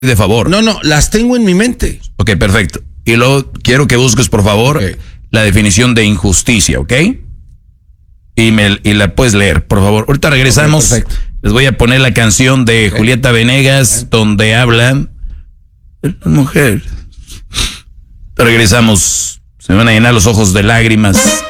de favor. No, las tengo en mi mente. Ok, perfecto. Y luego quiero que busques, por favor, la definición de injusticia, ¿ok? Y la puedes leer, por favor. Ahorita regresamos. Okay, les voy a poner la canción de Julieta Venegas, donde habla de las mujeres. Regresamos. Se me van a llenar los ojos de lágrimas.